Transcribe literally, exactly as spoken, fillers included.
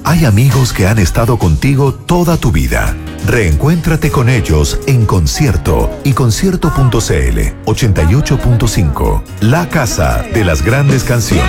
Hay amigos que han estado contigo toda tu vida. Reencuéntrate con ellos en Concierto y concierto punto c l ochenta y ocho punto cinco. La casa de las grandes canciones.